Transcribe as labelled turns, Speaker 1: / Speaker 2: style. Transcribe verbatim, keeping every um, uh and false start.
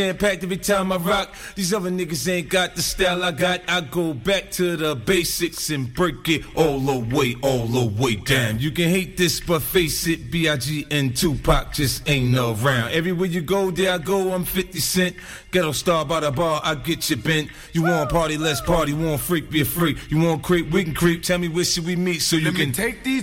Speaker 1: Impact every time I rock. These other niggas ain't got the style I got. I go back to the basics and break it all the way, all the way down. You can hate this, but face it, B I G and Tupac just ain't around. Everywhere you go, there I go, I'm fifty cent. Ghetto star by the bar, I get you bent. You want party, let's party. You want freak, be a freak. You want creep, we can creep. Tell me where should we meet so you
Speaker 2: Let
Speaker 1: can
Speaker 2: me take these